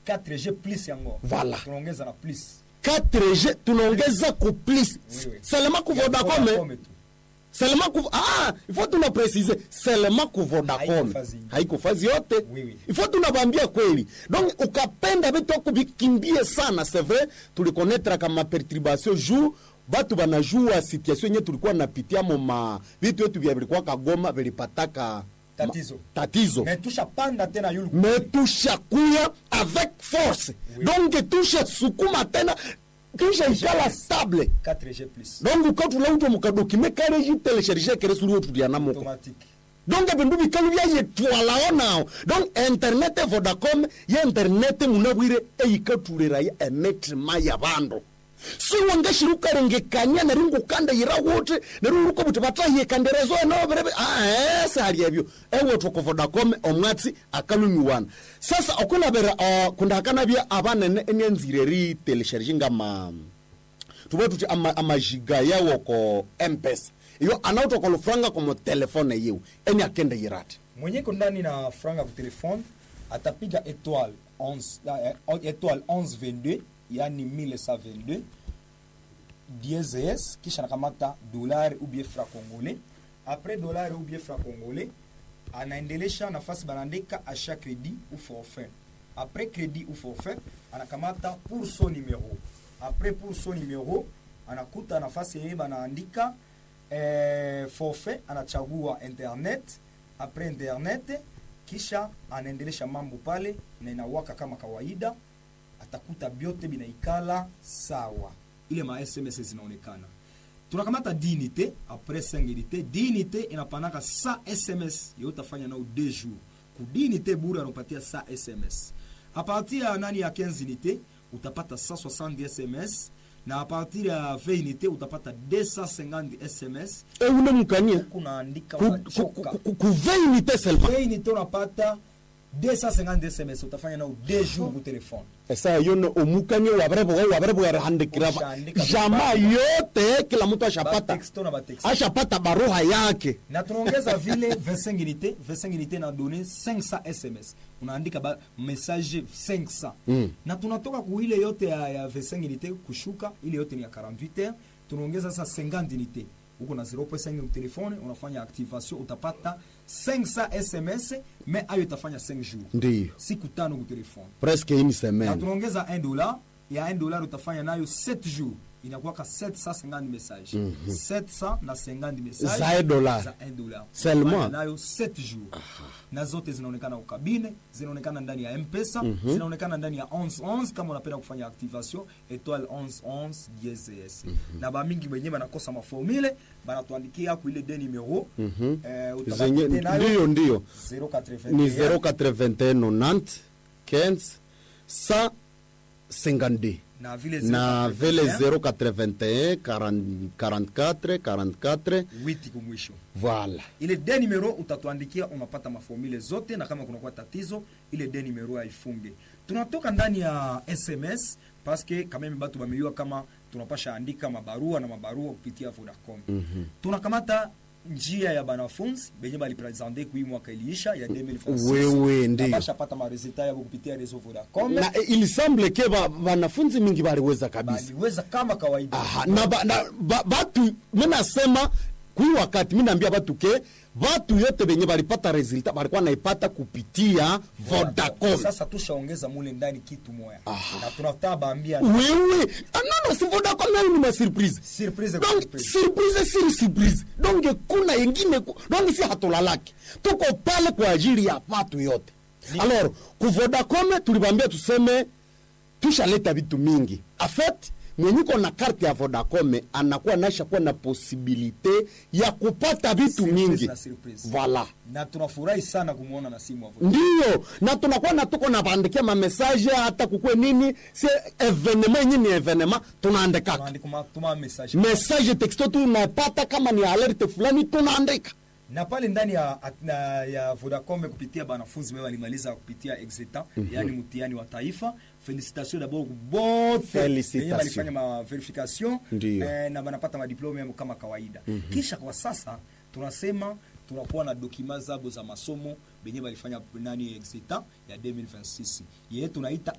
4G plus yango. Voilà. Tunaongeza na plus. 4G tunaongeza ku plus. Oui. Seulement ku Vodacom. Seulement ku il faut tuna préciser seulement ku Vodacom. Haiko fazi yote. Oui. Il faut tunabambia kweli. Donc ukapenda vitu kuvikimbie sana, c'est vrai, tulikonnetre kama perturbation jour batu banajua situation yenye tulikuwa napitia moma vitu yetu vya vilikuwa Kagoma vilipataka tatizo. Metusha panda tena yulu. Metusha kuya avec force. Oui. Donc tusha sukuma tena tusha ikala stable. 4G plus. Donc ukatu la uto mukadokime kare ji télécharger kere suru otu diana moko. Automatique. Donc bindu bikalu bya yetwala ona. Donc internet Vodacom ya internet munabwire eyikaturera ya emetre maya bando. Si wangashiruka rengekanya na ringo kanda yirawote na ruruko buti batahiye kanderezo no berebe sari yabyo ewe toko Vodacom omwatsi akalunyuwana sasa okuna bera kundakana bya abana enenzireri telecharginga ma tubetu ama giga yawo ko M-Pesa iyo anauto ko franga ko telefone yewe eni akenda yirati mwenye kondani na franga ku telefone atapiga étoile 1122 yani 1122 DSS kisha nakamata dollar ou bien franc congolais. Après dollar ou bien franc congolais anaendelesha nafasi banandika achat crédit ou forfait. Après crédit ou forfait anakamata pour son numéro. Après pour son numéro anakuta nafasi yenye banaandika forfait, anachagua internet. Après internet kisha anaendelesha mambo pale na inawaka kama kawaida, atakuta biote binaikala sawa. Ile ma SMS zinaonekana. Tunakamata dignité après 5 unité. Dignité inapanaka 100 SMS yote afanya nao 2 jours. Ku dignité bure anapatia 100 SMS. A partir ya nani ya 15 unité utapata 170 SMS na a partir ya 20 unité utapata 250 SMS. Une mukania kunaandika ku 20 unité seulement. 20 unité unapata 250 SMS utafanya nao 2 jours au téléphone. Esa yono omukanye wabrebo ya handikirava jama yote kila mtu ashapata baruha yake na tunaongeza vile 25 unité 25 unité na donner 500 SMS unaandika message 500 na tunatoka ku ile yote ya 25 unité kushuka ile yote ni ya 48 heures tunaongeza sasa 50 unité uko na 0.5 telefone unafanya activation utapata 500 SMS mais ayo itafanya 5 jours ndio siku 5 ku telefone presque une semaine na tunaongeza $1 ya $1 utafanya nayo 7 jours inakuwa ka 750 messages 750 messages za $1 seulement nayo 7 jours na zote zinaonekana kwa kabine zinaonekana ndani ya M-Pesa zinaonekana ndani ya 1111 kama unapenda kufanya activation étoile 1111 DSS na ba mingi wenyewe banakosa maformule banatuandikia ku ile numéro ndio 081 ni 081 90 152 na vile 081 44 8 kumwisho. Voilà. Ile de numero utatuandikia unapata maformule zote na kama kuna kwa tatizo ile de numero haifunge. Tunatoka ndani ya SMS parce que quand même batu bameliwa kama tunapasha andika mabarua na mabarua kupitia Vodacom. Tunakamata njia ya banafunzi benye bali presenter kui mwaka iliisha ya 2026. Wewe ndio. Tunapasha pata ma resultat ya kupitia réseau Vodacom. Na il semble que banafunzi mingi baliweza kabisa. Baliweza kama kawaida. Aha, na batu mimi nasema kui wakati mimi naambia batu ke watu yote benye balipata resultat balikuwa naipata kupitia Vodacom. Sasa tushaongeza mule ndani kitu moja. Na tunataka baambia wewe non si Vodacom ni ma surprise. Donc surprise. Donc kuna yengine donc si hatolalaki. Tuko pale kwa ajili ya watu yote. Alors ku Vodacom tulibambia tuseme tushaleta vitu mingi. En fait mwenye na karte ya Vodacom anakuwa nasha kuwa na possibilité ya kupata vitu mingi. Voilà. Na tunafurahi sana kumuona na simu ya Vodacom. Ndio, na tunakuwa tuko na bandikia ma message hata kukwe nini, si evenement nyinyi evenement tunaandika. Tunaandika message. Message texto tunapata kama ni alert fulani tunaandika. Na pale ndani ya Vodacom kupitia banafunzi wao walimaliza kupitia exetan yani mtihani wa taifa. Félicitations d'abord bote. Félicitations. Walifanya ma verification na banapata ma diplome kama kawaida. Kisha kwa sasa tunasema tunakuwa na dokima zabo za masomo benye walifanya nani exetan ya 2026. Yeye tunaita